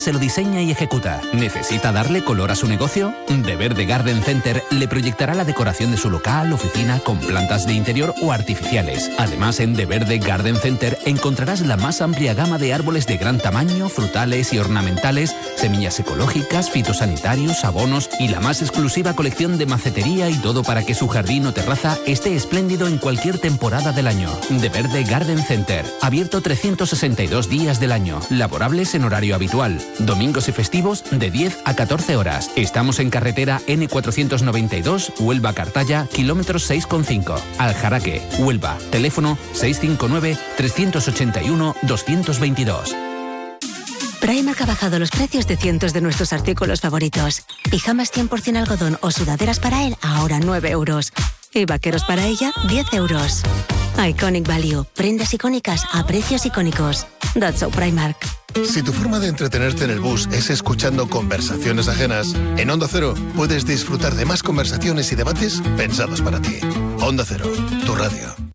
se lo diseña y ejecuta. ¿Necesita darle color a su negocio? De Verde Garden Center le proyectará la decoración de su local, oficina, con plantas de interior o artificiales. Además, en De Verde Garden Center encontrarás la más amplia gama de árboles de gran tamaño, frutales y ornamentales, semillas ecológicas, fitosanitarios, abonos y la más exclusiva colección de macetería y todo para que su jardín o terraza esté espléndido en cualquier temporada del año. De Verde Garden Center, abierto 362 días del año, laborables en horario habitual. Domingos y festivos de 10 a 14 horas. Estamos en carretera N492, Huelva-Cartaya, kilómetros 6,5. Aljaraque, Huelva. Teléfono 659-381-222. Primark ha bajado los precios de cientos de nuestros artículos favoritos. Pijamas 100% algodón o sudaderas para él, ahora 9 euros. Y vaqueros para ella, 10 euros. Iconic Value. Prendas icónicas a precios icónicos. That's so Primark. Si tu forma de entretenerte en el bus es escuchando conversaciones ajenas, en Onda Cero puedes disfrutar de más conversaciones y debates pensados para ti. Onda Cero, tu radio.